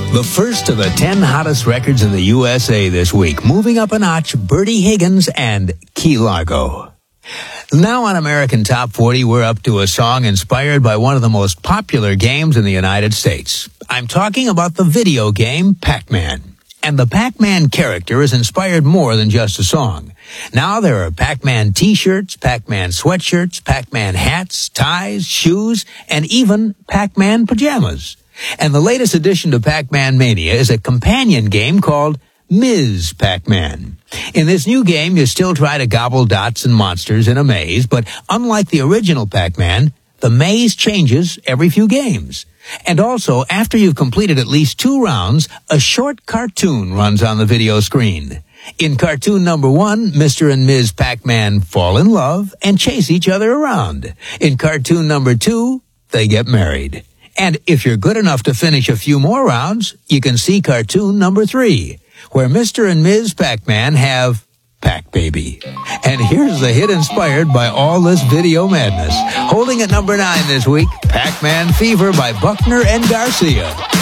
The first of the 10 hottest records in the USA this week. Moving up a notch, Bertie Higgins and Key Largo. Now on American Top 40, we're up to a song inspired by one of the most popular games in the United States. I'm talking about the video game Pac-Man. And the Pac-Man character is inspired more than just a song. Now there are Pac-Man t-shirts, Pac-Man sweatshirts, Pac-Man hats, ties, shoes, and even Pac-Man pajamas. And the latest addition to Pac-Man Mania is a companion game called Ms. Pac-Man. In this new game, you still try to gobble dots and monsters in a maze, but unlike the original Pac-Man, the maze changes every few games. And also, after you've completed at least 2 rounds, a short cartoon runs on the video screen. In cartoon number 1, Mr. and Ms. Pac-Man fall in love and chase each other around. In cartoon number 2, they get married. And if you're good enough to finish a few more rounds, you can see cartoon number 3, where Mr. and Ms. Pac-Man have Pac-Baby. And here's the hit inspired by all this video madness. Holding at number 9 this week, Pac-Man Fever by Buckner and Garcia.